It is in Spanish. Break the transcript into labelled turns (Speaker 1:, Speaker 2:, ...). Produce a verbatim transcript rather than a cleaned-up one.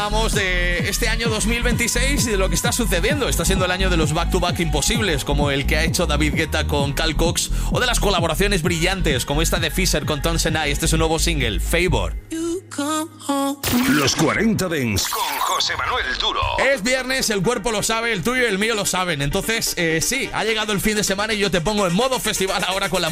Speaker 1: hablamos de este año dos mil veintiséis y de lo que está sucediendo. Está siendo el año de los back-to-back imposibles, como el que ha hecho David Guetta con Carl Cox, o de las colaboraciones brillantes, como esta de Fisher con Tom Senai. Este es su nuevo single, Favor.
Speaker 2: Los cuarenta Dance con José Manuel Duro.
Speaker 1: Es viernes, el cuerpo lo sabe, el tuyo y el mío lo saben. Entonces, eh, sí, ha llegado el fin de semana y yo te pongo en modo festival ahora con la